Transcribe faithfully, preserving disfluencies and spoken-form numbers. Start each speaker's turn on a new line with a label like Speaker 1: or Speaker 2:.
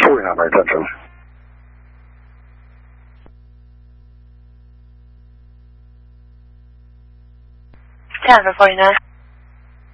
Speaker 1: 树下面的证。
Speaker 2: ten for forty-nine.